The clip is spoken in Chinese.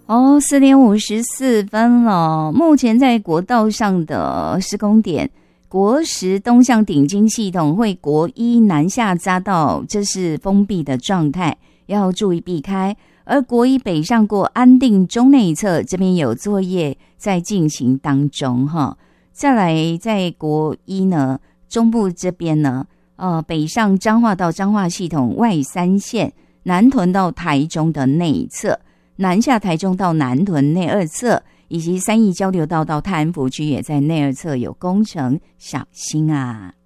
4点54分了。目前在国道上的施工点，国10东向顶金系统会国1南下匝道，这是封闭的状态，要注意避开。而国1北上过安定中内侧，这边有作业在进行当中哈。再来在国1呢，中部这边呢，北上彰化到彰化系统外3线，南屯到台中的内侧，南下台中到南屯内2侧，以及三义交流道到泰安府区也在内2侧有工程，小心啊。